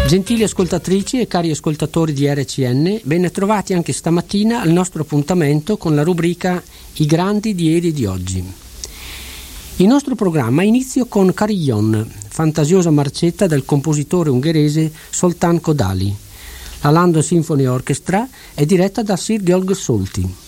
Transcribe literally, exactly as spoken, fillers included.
Gentili ascoltatrici e cari ascoltatori di R C N, ben trovati anche stamattina al nostro appuntamento con la rubrica I grandi di ieri e di oggi. Il nostro programma inizia con Carillon, fantasiosa marcetta del compositore ungherese Zoltán Kodály. La London Symphony Orchestra è diretta da Sir Georg Solti.